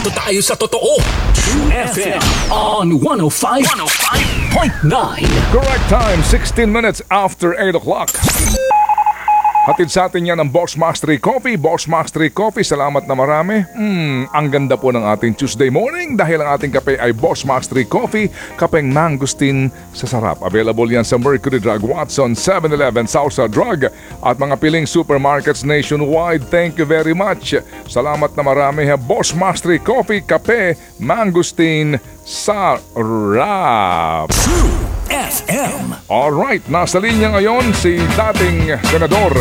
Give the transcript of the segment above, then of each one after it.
Ito tayo sa totoo. True FM on 105.9. Correct time, 16 minutes after 8 o'clock. Hatid sa atin yan ng Boss Mastery Coffee. Boss Mastery Coffee, salamat na marami. Ang ganda po ng ating Tuesday morning dahil ang ating kape ay Boss Mastery Coffee, kapeng mangustin sa sarap. Available yan sa Mercury Drug, Watson, 7-Eleven, Salsa Drug at mga piling supermarkets nationwide. Thank you very much. Salamat na marami. Boss Mastery Coffee, kape, mangustin, sarap. True FM. Alright, nasa linya ngayon si dating Senador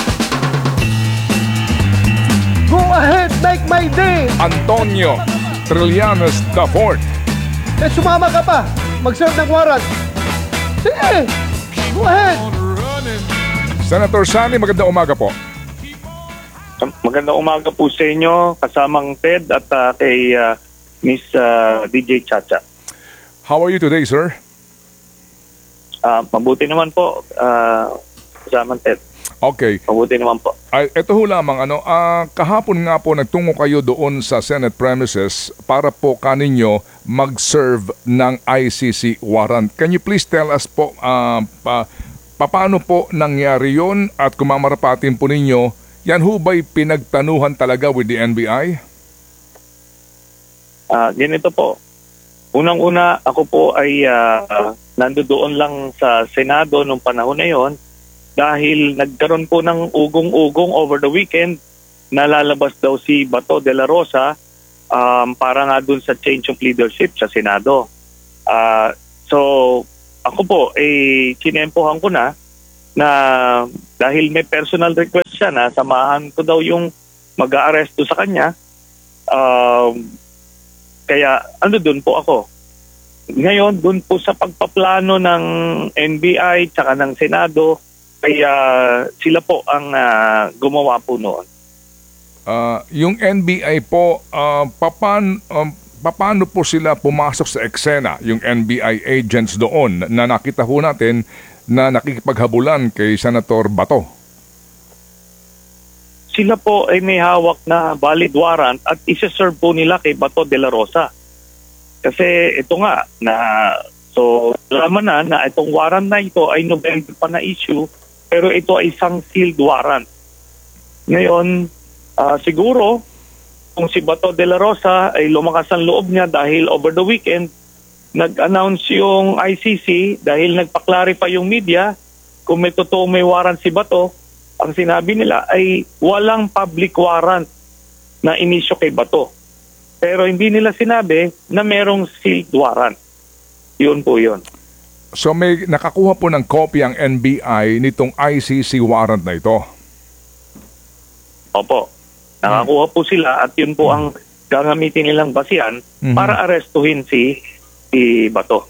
Go ahead, make my day! Antonio Trillanes IV. Sumama ka pa! Mag-serve ng warrant! Sige! Go ahead! Senator Sani, magandang umaga po. Magandang umaga po sa inyo, kasamang Ted at kay Miss DJ Chacha. How are you today, sir? Mabuti naman po, kasamang Ted. Okay. Mabuti naman po. Ito ho lamang, kahapon nga po nagtungo kayo doon sa Senate premises para po kaninyo mag-serve ng ICC warrant. Can you please tell us po paano po nangyari yun at kung mamarapatin po ninyo, yan ho ba'y pinagtanuhan talaga with the NBI? Ganito po. Unang-una, ako po ay nandoon lang sa Senado nung panahon na yon dahil nagkaroon po ng ugong-ugong over the weekend na lalabas daw si Bato de la Rosa para nga dun sa change of leadership sa Senado. So, ako po, chinempohan ko na dahil may personal request siya na samahan ko daw yung mag-aaresto sa kanya. Kaya dun po ako. Ngayon, dun po sa pagpaplano ng NBI tsaka ng Senado, kaya sila po ang gumawa po noon. Yung NBI po, paano po sila pumasok sa eksena, yung NBI agents doon na nakita ho natin na nakikipaghabulan kay Senator Bato? Sila po ay may hawak na valid warrant at isa-serve po nila kay Bato de la Rosa. Kasi ito nga, so laman na itong warrant na ito ay November pa na issue, pero ito ay isang sealed warrant. Ngayon, siguro, kung si Bato de la Rosa ay lumakas ang loob niya dahil over the weekend, nag-announce yung ICC dahil nagpa-clarify yung media kung may totoo may warrant si Bato, ang sinabi nila ay walang public warrant na inisyo kay Bato. Pero hindi nila sinabi na merong sealed warrant. Yun po yun. So may nakakuha po ng copy ang NBI nitong ICC warrant na ito? Opo. Nakakuha po sila at yun po ang gagamitin nilang basihan para arestuhin si Bato.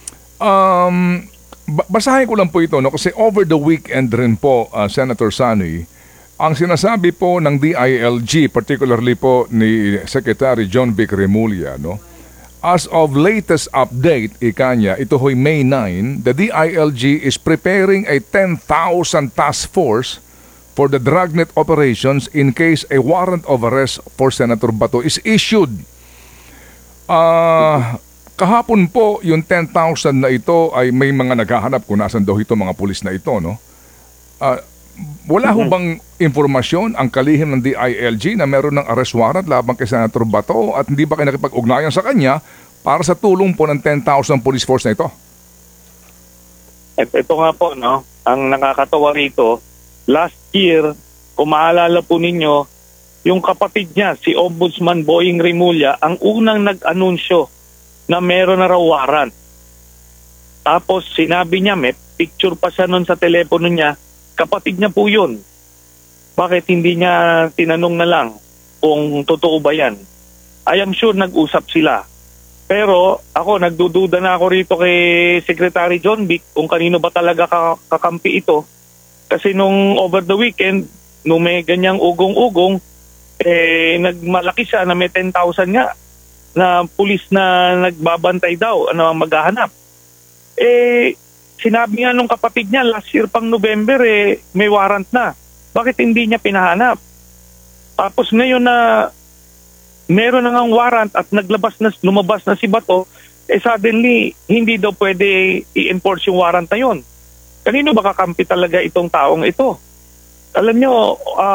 Basahin ko lang po ito, no? Kasi over the weekend rin po, Senator Sani, ang sinasabi po ng DILG, particularly po ni Secretary John Vic Remulla, no? As of latest update, ikanya, ito ho'y May 9, the DILG is preparing a 10,000 task force for the dragnet operations in case a warrant of arrest for Senator Bato is issued. Kahapon po, yung 10,000 na ito ay may mga naghahanap kung nasan daw ito mga pulis na ito, no? Wala ho bang informasyon ang kalihim ng DILG na meron ng arrest warrant laban kay Senator Bato at hindi ba kayo nakipag-ugnayan sa kanya para sa tulong po ng 10,000 police force na ito? Ito nga po, no? Ang nakakatawa rito, last year, kung maalala po ninyo, yung kapatid niya, si Ombudsman Boying Remulla, ang unang nag-anunsyo na meron na raw warrant. Tapos sinabi niya, may picture pa siya nun sa telepono niya, kapatid niya po yun. Bakit hindi niya tinanong na lang kung totoo ba yan? I am sure nag-usap sila. Pero ako, nagdududa na ako rito kay Secretary John Vic kung kanino ba talaga kakampi ito. Kasi nung over the weekend, nung may ganyang ugong-ugong, nagmalaki siya na may 10,000 nga na pulis na nagbabantay daw, maghahanap. Sinabi nga nung kapatid niya, last year pang November, may warrant na. Bakit hindi niya pinahanap? Tapos ngayon na meron na ngang warrant at lumabas na si Bato, suddenly, hindi daw pwede i-enforce yung warrant na yun. Kanino ba kakampi talaga itong taong ito? Alam nyo,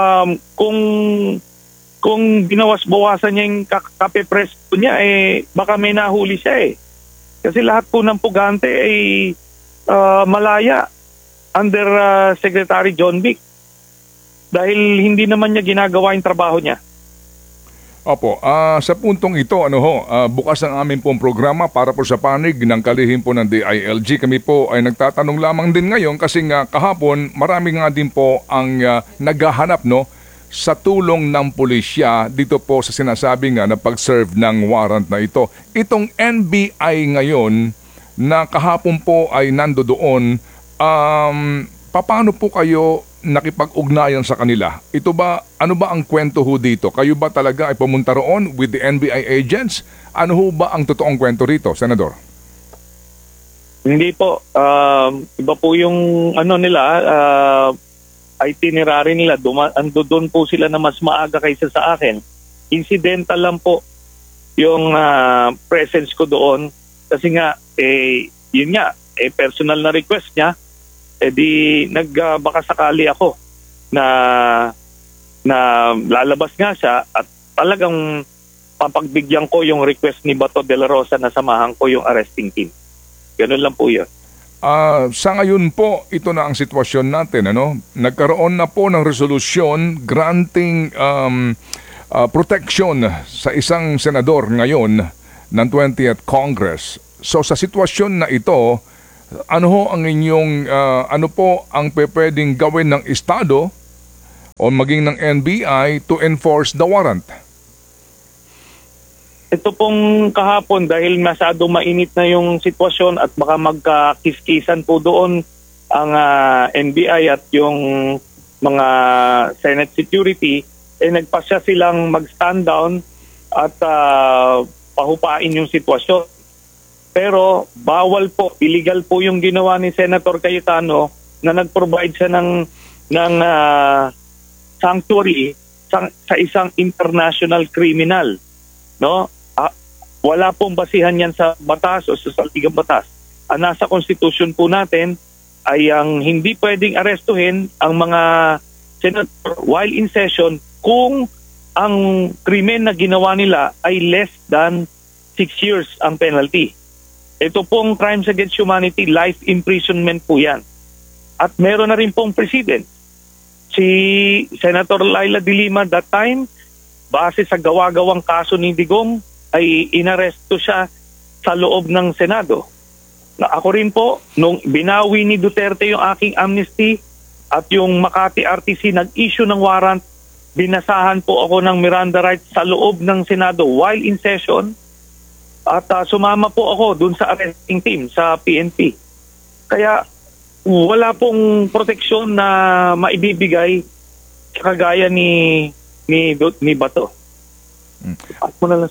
kung binawas-bawasan niya yung kape presto niya, baka may nahuli siya eh. Kasi lahat po ng pugante ay malaya under Secretary John Vic. Dahil hindi naman niya ginagawa yung trabaho niya. Opo, sa puntong ito, bukas ang aming pong programa para po sa panig ng kalihim po ng DILG. Kami po ay nagtatanong lamang din ngayon kasi nga kahapon marami nga din po ang naghahanap sa tulong ng pulisya dito po sa sinasabi nga na pag-serve ng warrant na ito. Itong NBI ngayon na kahapon po ay nandoon, paano po kayo nakipag-ugnayan sa kanila? Ano ba ang kwento ho dito? Kayo ba talaga ay pumunta roon with the NBI agents? Ano ho ba ang totoong kwento rito, Senador? Hindi po. Iba po yung itinerary nila. Doon po sila na mas maaga kaysa sa akin. Incidental lang po yung presence ko doon. Kasi nga, yun nga, personal na request niya. Baka sakali ako na lalabas nga siya at talagang papagbigyan ko yung request ni Bato de la Rosa na samahan ko yung arresting team. Ganun lang po yun. Sa ngayon po, ito na ang sitwasyon natin. Nagkaroon na po ng resolusyon granting protection sa isang senador ngayon ng 20th Congress. So sa sitwasyon na ito, ano ho ang inyong, ano po ang pwedeng gawin ng Estado o maging ng NBI to enforce the warrant? Ito pong kahapon dahil masyado mainit na yung sitwasyon at baka magkakiskisan po doon ang NBI at yung mga Senate security, nagpasya silang mag-stand down at pahupain yung sitwasyon. Pero bawal po, illegal po yung ginawa ni Senator Cayetano na nag-provide siya ng sanctuary sa isang international criminal. Wala pong basihan yan sa batas o sa saligang batas. Ang nasa constitution po natin ay ang hindi pwedeng arestuhin ang mga senator while in session kung ang krimen na ginawa nila ay less than 6 years ang penalty. Ito pong crimes against humanity, life imprisonment po yan. At meron na rin pong precedent. Si Senator Laila de Lima that time, base sa gawa-gawang kaso ni Digong, ay inaresto siya sa loob ng Senado. Na ako rin po, nung binawi ni Duterte yung aking amnesty at yung Makati RTC nag-issue ng warrant, binasahan po ako ng Miranda rights sa loob ng Senado while in session. At sumama po ako dun sa arresting team sa PNP. Kaya wala pong proteksyon na maibibigay kagaya ni Bato. At mo na lang.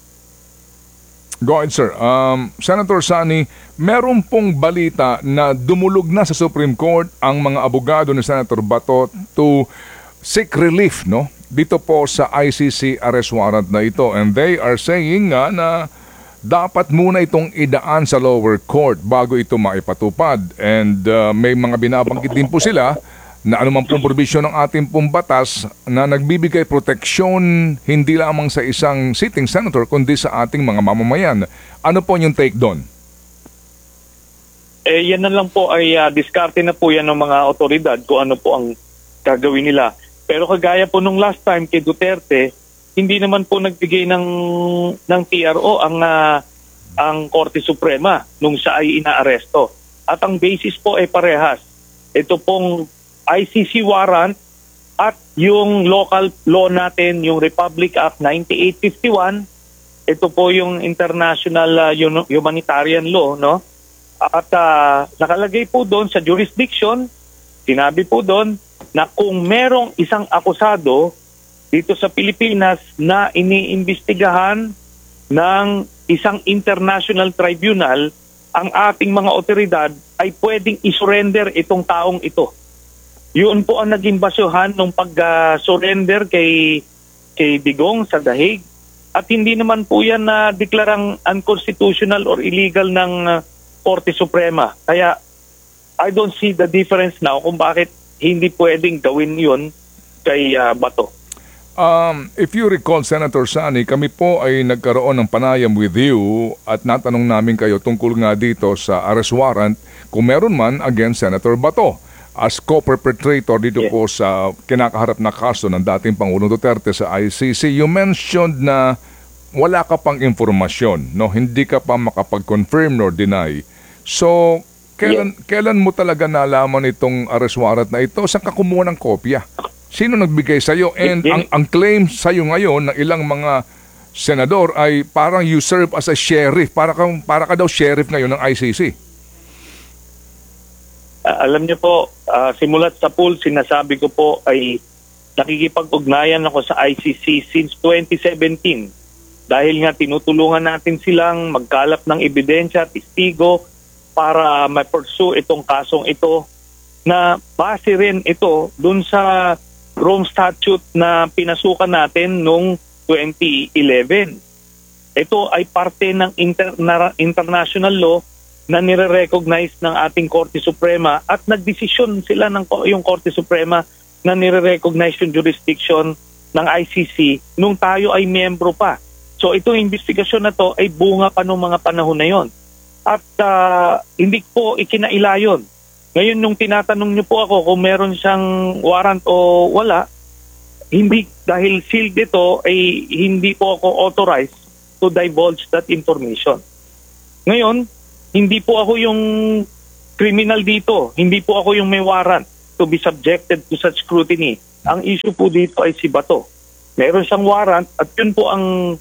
Go ahead, sir. Senator Sani, meron pong balita na dumulog na sa Supreme Court ang mga abogado ni Senator Bato to seek relief dito po sa ICC arrest warrant na ito. And they are saying nga na dapat muna itong idaan sa lower court bago ito maipatupad. And may mga binabanggit din po sila na anumang pong provision ng ating pong batas na nagbibigay proteksyon hindi lamang sa isang sitting senator kundi sa ating mga mamamayan. Ano po yung take doon? Yan na lang po ay diskarte na po yan ng mga otoridad kung ano po ang gagawin nila. Pero kagaya po nung last time kay Duterte, hindi naman po nagbigay ng TRO ang Korte Suprema nung siya ay inaaresto. At ang basis po ay parehas. Ito pong ICC warrant at yung local law natin, yung Republic Act 9851, ito po yung international humanitarian law, At nakalagay po doon sa jurisdiction, sinabi po doon na kung merong isang akusado dito sa Pilipinas na iniimbestigahan ng isang international tribunal, ang ating mga otoridad ay pwedeng isurrender itong taong ito. Yun po ang naging basyuhan ng pag-surrender kay Digong sa The Hague. At hindi naman po yan na deklarang unconstitutional or illegal ng Korte Suprema. Kaya I don't see the difference now kung bakit hindi pwedeng gawin yun kay Bato. If you recall, Senator Sani, kami po ay nagkaroon ng panayam with you at natanong namin kayo tungkol nga dito sa arrest warrant kung meron man against Senator Bato as co-perpetrator dito po sa kinakaharap na kaso ng dating Pangulong Duterte sa ICC. You mentioned na wala ka pang informasyon, no? Hindi ka pa makapag-confirm nor deny. So, kailan mo talaga nalaman itong arrest warrant na ito? Saan ka kumuha ng kopya? Sino nagbigay sa'yo? And ang claim sa'yo ngayon ng ilang mga senador ay parang you serve as a sheriff. Para ka daw sheriff ngayon ng ICC. Alam niyo po, simulat sa pool, sinasabi ko po ay nakikipag-ugnayan ako sa ICC since 2017. Dahil nga tinutulungan natin silang magkalap ng ebidensya, testigo, para ma-pursue itong kasong ito na base rin ito dun sa Rome Statute na pinasukan natin noong 2011. Ito ay parte ng international law na nire-recognize ng ating Korte Suprema at nagdesisyon sila yung Korte Suprema na nire-recognize yung jurisdiction ng ICC nung tayo ay miyembro pa. So itong investigasyon na to ay bunga pa noong mga panahon na yon. At hindi po ikinailayon. Ngayon nung tinatanong niyo po ako kung meron siyang warrant o wala, hindi dahil sealed ito ay hindi po ako authorized to divulge that information. Ngayon, hindi po ako yung criminal dito. Hindi po ako yung may warrant to be subjected to such scrutiny. Ang issue po dito ay si Bato. Meron siyang warrant at yun po ang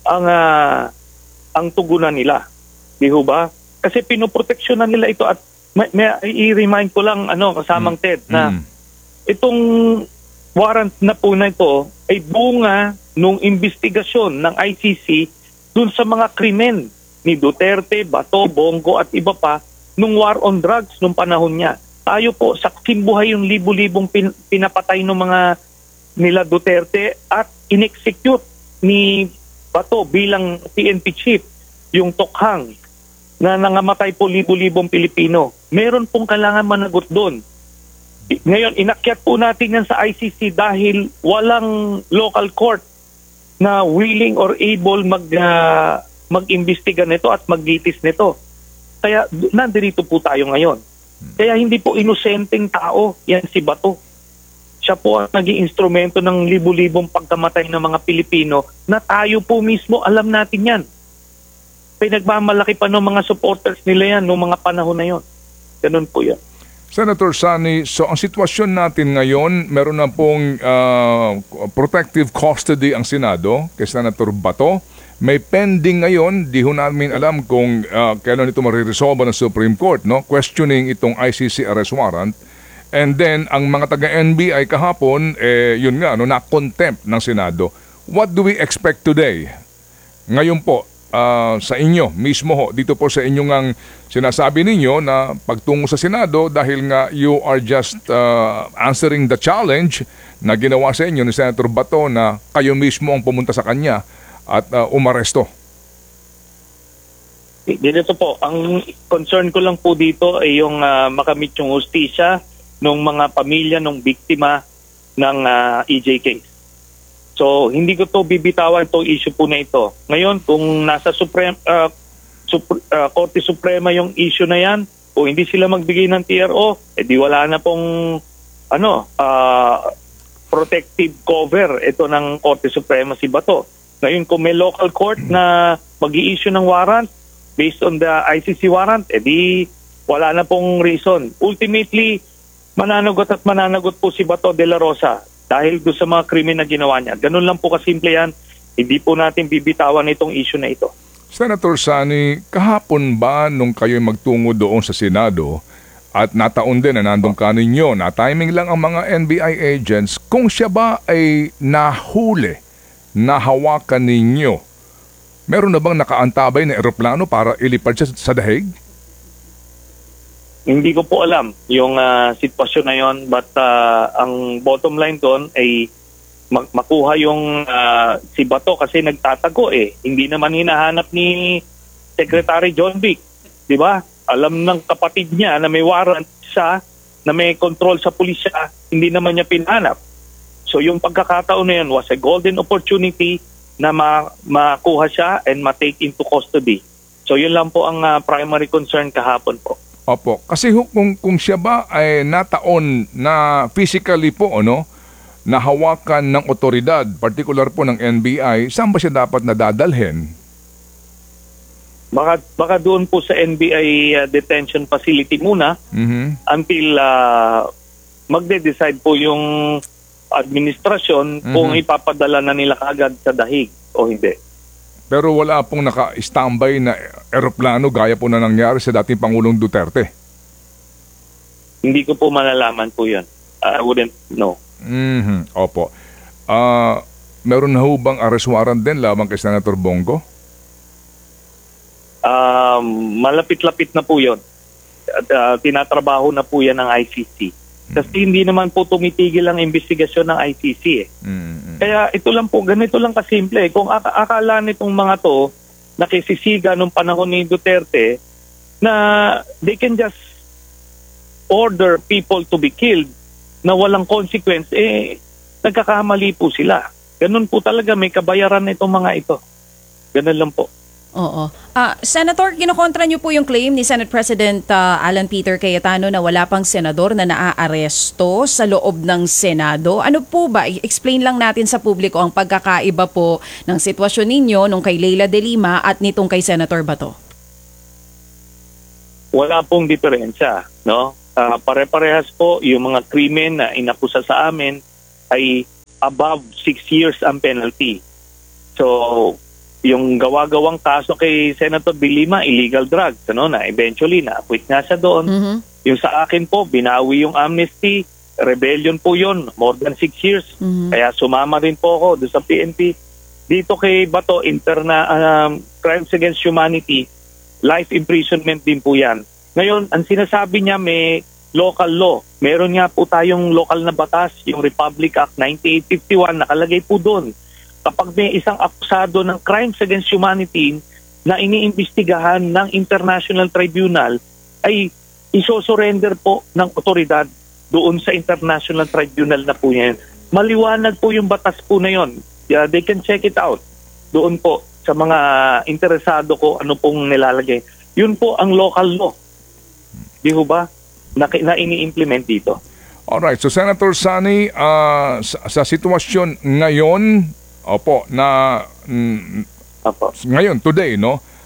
tugunan nila. Di ho ba? Kasi pinoproteksyonan nila ito at may i-remind ko lang kasamang Ted na itong warrant na po na ito ay bunga nung investigasyon ng ICC dun sa mga krimen ni Duterte, Bato, Bongo at iba pa nung war on drugs nung panahon niya. Tayo po saksing buhay yung libu-libong pinapatay ng mga nila Duterte at in-execute ni Bato bilang PNP chief yung Tokhang na nangamatay po libu-libong Pilipino. Meron pong kailangan managot doon. Ngayon, inakyat po natin yan sa ICC dahil walang local court na willing or able mag-imbestiga nito at maglitis nito. Kaya nandirito po tayo ngayon. Kaya hindi po inosenteng tao yan si Bato. Siya po ang naging instrumento ng libu-libong pagkamatay ng mga Pilipino na tayo po mismo alam natin yan. Pinagmamalaki pa ng mga supporters nila yan noong mga panahon na yon. Ganun po yan. Senator Sani, so ang sitwasyon natin ngayon, meron na pong protective custody ang Senado kay Senator Bato. May pending ngayon, di ho namin alam kung kailan ito mariresolve ng Supreme Court, no? Questioning itong ICC arrest warrant. And then, ang mga taga-NBI kahapon, yun nga, na-contempt ng Senado. What do we expect today? Ngayon po, sa inyo mismo ho, dito po sa inyong ang sinasabi ninyo na pagtungo sa Senado dahil nga you are just answering the challenge na ginawa sa inyo ni Senator Bato na kayo mismo ang pumunta sa kanya at umaresto. Dito po, ang concern ko lang po dito ay yung makamit yung hustisya ng mga pamilya ng biktima ng EJ case. So, hindi ko to bibitawan itong issue po na ito. Ngayon, kung nasa Korte Suprema yung issue na yan, o hindi sila magbigay ng TRO, di wala na pong protective cover ito ng Korte Suprema si Bato. Ngayon, kung may local court na mag-i-issue ng warrant based on the ICC warrant, di wala na pong reason. Ultimately, mananagot po si Bato de la Rosa dahil doon sa mga krimen na ginawa niya. Ganun lang po kasimple yan. Hindi po natin bibitawan itong issue na ito. Senator Sani, kahapon ba nung kayo'y magtungo doon sa Senado at nataon din na nandun ka ninyo, na timing lang ang mga NBI agents, kung siya ba ay nahuli, nahawakan ninyo, meron na bang nakaantabay na eroplano para ilipad siya sa dahig? Hindi ko po alam yung sitwasyon na yon, but ang bottom line doon ay makuha yung si Bato kasi nagtatago eh. Hindi naman hinahanap ni Secretary John Vic. Di ba? Alam ng kapatid niya na may warrant siya, na may control sa pulisya, hindi naman niya pinahanap. So yung pagkakataon na yun was a golden opportunity na makuha siya and ma-take into custody. So yun lang po ang primary concern kahapon po. Opo. Kasi kung siya ba ay nataon na physically po, nahawakan ng otoridad, particular po ng NBI, saan ba siya dapat nadadalhin? Baka doon po sa NBI detention facility muna until magde-decide po yung administrasyon kung ipapadala na nila kaagad sa dahig o hindi. Pero wala pong naka-standby na eroplano gaya po na nangyari sa dating Pangulong Duterte? Hindi ko po malalaman po yun. I wouldn't know. Opo. Meron na ho bang arrest warrant din labang kay Senator Bongo? Malapit-lapit na po yun. Tinatrabaho na po yan ng ICC. Kasi hindi naman po tumitigil ang investigasyon ng ICC eh. Kaya ito lang po, ganito lang kasimple. Kung akala nitong mga to, nakisisiga nung panahon ni Duterte, na they can just order people to be killed na walang consequence, nagkakamali po sila. Ganun po talaga, may kabayaran itong mga ito. Ganun lang po. Oo. Senator, kinokontra niyo po yung claim ni Senate President Alan Peter Cayetano na wala pang senador na naaaresto sa loob ng Senado. Ano po ba? Explain lang natin sa publiko ang pagkakaiba po ng sitwasyon ninyo nung kay Leila de Lima at nitong kay Senator Bato. Wala pong diferensya, no? Pare-parehas po yung mga krimen na inakusa sa amin ay above 6 years ang penalty. So, yung gawa-gawang kaso kay Senator de Lima, illegal drugs, na eventually na-acquit nga siya doon. Yung sa akin po, binawi yung amnesty, rebellion po yun, more than 6 years. Kaya sumama rin po ako doon sa PNP. Dito kay Bato, crimes against humanity, life imprisonment din po yan. Ngayon, ang sinasabi niya may local law. Meron nga po tayong local na batas, yung Republic Act 9851, nakalagay po doon. Kapag may isang akusado ng crimes against humanity na iniimbestigahan ng International Tribunal, ay isosurrender po ng otoridad doon sa International Tribunal na po yan. Maliwanag po yung batas po na yun. They can check it out doon po sa mga interesado ko ano pong nilalagay. Yun po ang local law. Di ho ba? Na ini-implement dito. Alright, so Senator Sani, sa sitwasyon ngayon, opo, ngayon, today,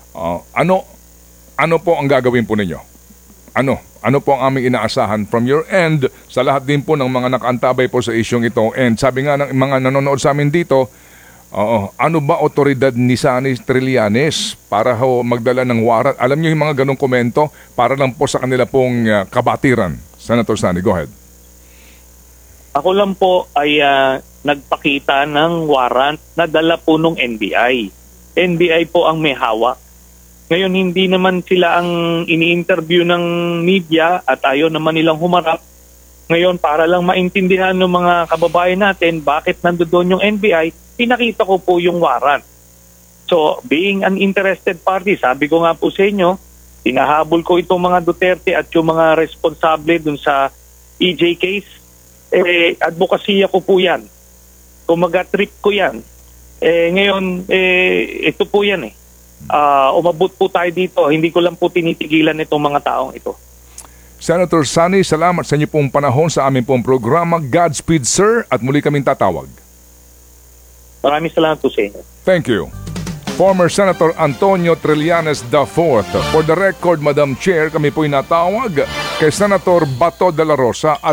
ano po ang gagawin po ninyo? Ano po ang aming inaasahan from your end sa lahat din po ng mga nakaantabay po sa isyong ito? And sabi nga ng mga nanonood sa amin dito, ano ba otoridad ni Sani Trillanes para magdala ng warrant? Alam niyo yung mga ganong komento para lang po sa kanila pong kabatiran. Senator Sani, go ahead. Ako lang po ay nagpakita ng warrant na dala po ng NBI. NBI po ang may hawak. Ngayon, hindi naman sila ang ini-interview ng media at ayaw naman nilang humarap. Ngayon, para lang maintindihan ng mga kababayan natin bakit nandoon yung NBI, pinakita ko po yung warrant. So, being an interested party, sabi ko nga po sa inyo, tinahabol ko itong mga Duterte at yung mga responsable dun sa EJ case. Advokasya ko po yan. Kumaga-trip ko yan. Ngayon, ito po yan umabot po tayo dito. Hindi ko lang po tinitigilan itong mga taong ito. Senator Sani, salamat sa inyo pong panahon sa aming pong programa. Godspeed, sir, at muli kaming tatawag. Maraming salamat po sa inyo. Thank you. Former Senator Antonio Trillanes IV. For the record, Madam Chair, kami po'y natawag kay Senator Bato de la Rosa at